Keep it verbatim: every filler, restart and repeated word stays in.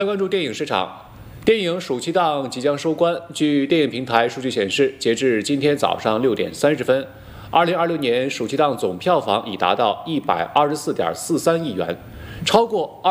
关注电影市场，电影暑期档即将收官。据电影平台数据显示，截至今天早上六点三十分，二零二六年暑期档总票房已达到一百二十四点四三亿元，超过二。